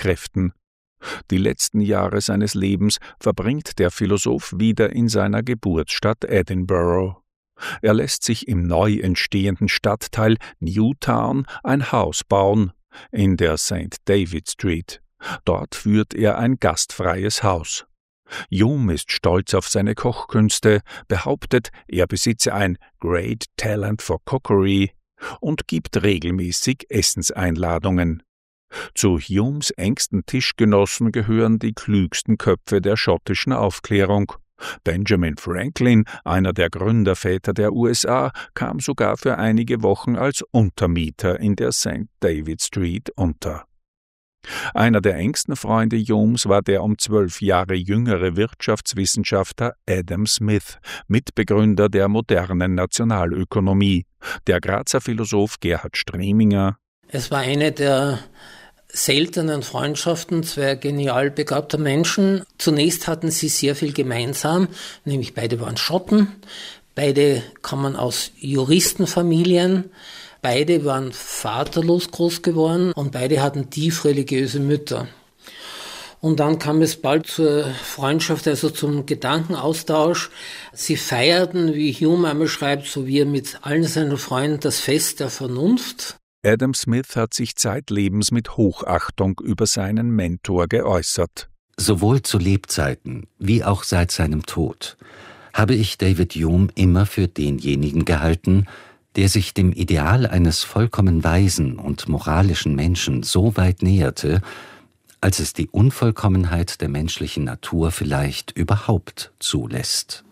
Kräften. Die letzten Jahre seines Lebens verbringt der Philosoph wieder in seiner Geburtsstadt Edinburgh. Er lässt sich im neu entstehenden Stadtteil Newtown ein Haus bauen, in der St. David Street. Dort führt er ein gastfreies Haus. Hume ist stolz auf seine Kochkünste, behauptet, er besitze ein Great Talent for Cookery und gibt regelmäßig Essenseinladungen. Zu Humes engsten Tischgenossen gehören die klügsten Köpfe der schottischen Aufklärung. Benjamin Franklin, einer der Gründerväter der USA, kam sogar für einige Wochen als Untermieter in der St. David Street unter. Einer der engsten Freunde Humes war der um 12 Jahre jüngere Wirtschaftswissenschaftler Adam Smith, Mitbegründer der modernen Nationalökonomie, der Grazer Philosoph Gerhard Streminger. Es war eine der seltenen Freundschaften zweier genial begabter Menschen. Zunächst hatten sie sehr viel gemeinsam, nämlich beide waren Schotten, beide kamen aus Juristenfamilien, beide waren vaterlos groß geworden und beide hatten tief religiöse Mütter. Und dann kam es bald zur Freundschaft, also zum Gedankenaustausch. Sie feierten, wie Hume einmal schreibt, so wie er mit allen seinen Freunden das Fest der Vernunft. Adam Smith hat sich zeitlebens mit Hochachtung über seinen Mentor geäußert. Sowohl zu Lebzeiten wie auch seit seinem Tod habe ich David Hume immer für denjenigen gehalten, der sich dem Ideal eines vollkommen weisen und moralischen Menschen so weit näherte, als es die Unvollkommenheit der menschlichen Natur vielleicht überhaupt zulässt.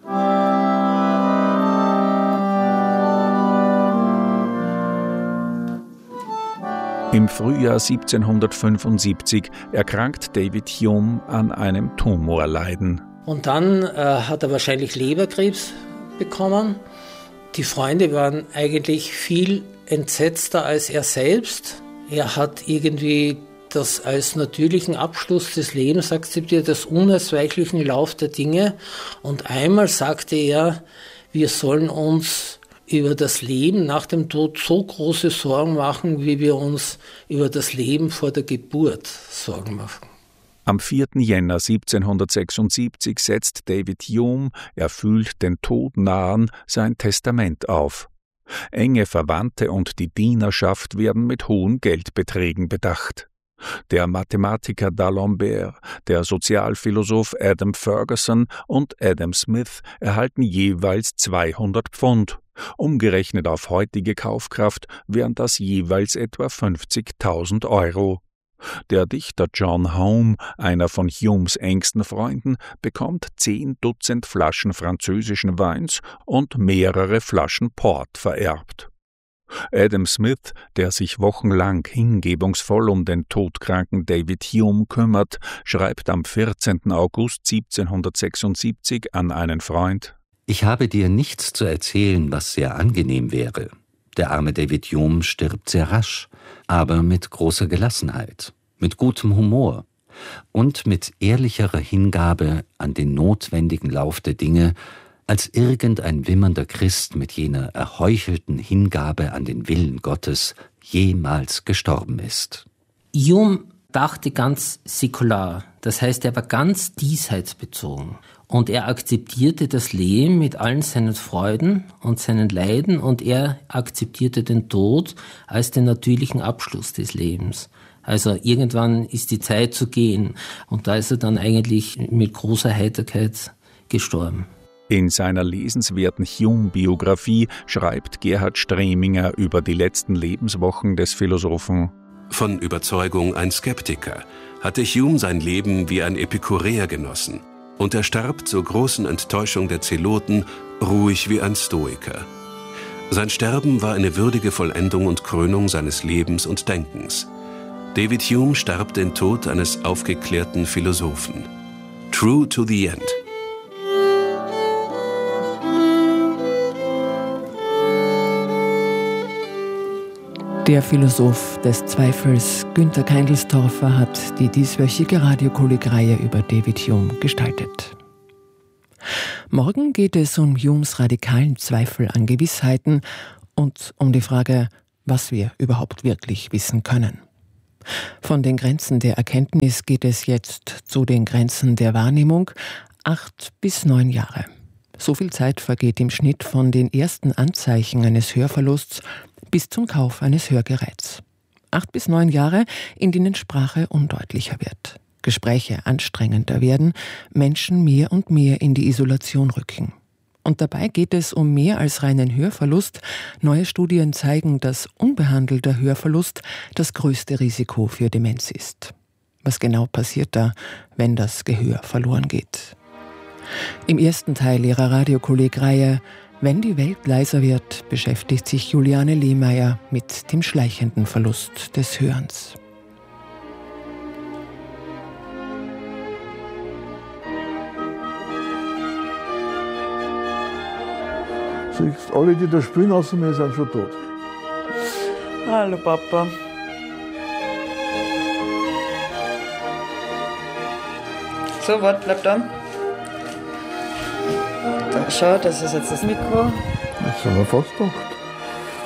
Im Frühjahr 1775 erkrankt David Hume an einem Tumorleiden. Und dann hat er wahrscheinlich Leberkrebs bekommen. Die Freunde waren eigentlich viel entsetzter als er selbst. Er hat irgendwie das als natürlichen Abschluss des Lebens akzeptiert, als unausweichlichen Lauf der Dinge. Und einmal sagte er, wir sollen uns über das Leben nach dem Tod so große Sorgen machen, wie wir uns über das Leben vor der Geburt Sorgen machen. Am 4. Jänner 1776 setzt David Hume, er fühlt den Tod nahen, sein Testament auf. Enge Verwandte und die Dienerschaft werden mit hohen Geldbeträgen bedacht. Der Mathematiker D'Alembert, der Sozialphilosoph Adam Ferguson und Adam Smith erhalten jeweils 200 Pfund. Umgerechnet auf heutige Kaufkraft wären das jeweils etwa 50.000 Euro. Der Dichter John Home, einer von Humes engsten Freunden, bekommt 10 Dutzend Flaschen französischen Weins und mehrere Flaschen Port vererbt. Adam Smith, der sich wochenlang hingebungsvoll um den todkranken David Hume kümmert, schreibt am 14. August 1776 an einen Freund: Ich habe dir nichts zu erzählen, was sehr angenehm wäre. Der arme David Hume stirbt sehr rasch, aber mit großer Gelassenheit, mit gutem Humor und mit ehrlicherer Hingabe an den notwendigen Lauf der Dinge, als irgendein wimmernder Christ mit jener erheuchelten Hingabe an den Willen Gottes jemals gestorben ist. Hume dachte ganz säkular, das heißt, er war ganz diesseitsbezogen. Und er akzeptierte das Leben mit allen seinen Freuden und seinen Leiden und er akzeptierte den Tod als den natürlichen Abschluss des Lebens. Also irgendwann ist die Zeit zu gehen und da ist er dann eigentlich mit großer Heiterkeit gestorben. In seiner lesenswerten Hume-Biografie schreibt Gerhard Streminger über die letzten Lebenswochen des Philosophen: Von Überzeugung ein Skeptiker hatte Hume sein Leben wie ein Epikureer genossen. Und er starb zur großen Enttäuschung der Zeloten ruhig wie ein Stoiker. Sein Sterben war eine würdige Vollendung und Krönung seines Lebens und Denkens. David Hume starb den Tod eines aufgeklärten Philosophen. True to the end. Der Philosoph des Zweifels, Günter Keindelstorfer, hat die dieswöchige Radiokolleg-Reihe über David Hume gestaltet. Morgen geht es um Humes radikalen Zweifel an Gewissheiten und um die Frage, was wir überhaupt wirklich wissen können. Von den Grenzen der Erkenntnis geht es jetzt zu den Grenzen der Wahrnehmung. 8 bis 9 Jahre. So viel Zeit vergeht im Schnitt von den ersten Anzeichen eines Hörverlusts bis zum Kauf eines Hörgeräts. 8 bis 9 Jahre, in denen Sprache undeutlicher wird, Gespräche anstrengender werden, Menschen mehr und mehr in die Isolation rücken. Und dabei geht es um mehr als reinen Hörverlust. Neue Studien zeigen, dass unbehandelter Hörverlust das größte Risiko für Demenz ist. Was genau passiert da, wenn das Gehör verloren geht? Im ersten Teil ihrer Radiokollegreihe »Wenn die Welt leiser wird« beschäftigt sich Juliane Lehmeier mit dem schleichenden Verlust des Hörens. Siehst, alle, die da spielen, außer mir, sind schon tot. Hallo Papa. So, warte, bleib da. Da, schau, das ist jetzt das Mikro. Das haben wir fast gedacht.